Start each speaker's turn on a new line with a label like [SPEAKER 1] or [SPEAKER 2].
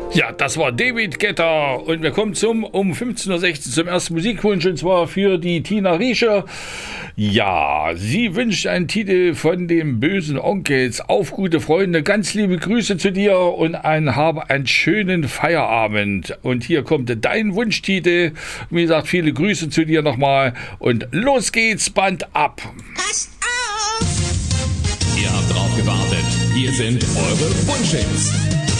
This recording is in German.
[SPEAKER 1] Ja, das war David Guetta und wir kommen um 15.16 Uhr zum ersten Musikwunsch und zwar für die Tina Riescher. Ja, sie wünscht einen Titel von dem bösen Onkels auf gute Freunde. Ganz liebe Grüße zu dir und habe einen schönen Feierabend. Und hier kommt dein Wunschtitel. Wie gesagt, viele Grüße zu dir nochmal und los geht's, Band ab.
[SPEAKER 2] Passt auf!
[SPEAKER 3] Ihr habt drauf gewartet. Hier sind eure Wunschhits.